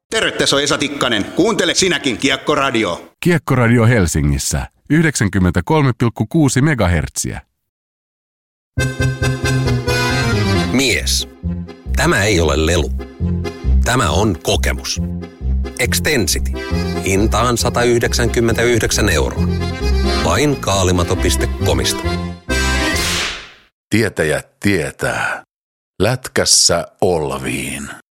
Terve, tässä on Esa Tikkanen. Kuuntele sinäkin Kiekkoradio. Kiekkoradio Helsingissä 93,6 megahertsiä. Mies. Tämä ei ole lelu. Tämä on kokemus. Extensity. Hintaan 199 €. Vain kaalimato.comista. Tietäjät tietää. Lätkässä Olviin.